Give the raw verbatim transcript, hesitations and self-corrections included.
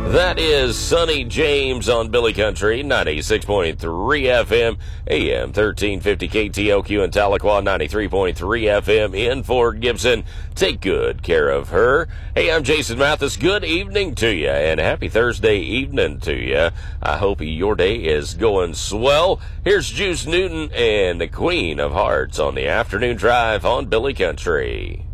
That is Sonny James on Billy Country, ninety-six point three F M, A M thirteen fifty K T L Q in Tahlequah, ninety-three point three F M in Fort Gibson. Take good care of her. Hey, I'm Jason Mathis. Good evening to you, and happy Thursday evening to you. I hope your day is going swell. Here's Juice Newton and the Queen of Hearts on the afternoon drive on Billy Country.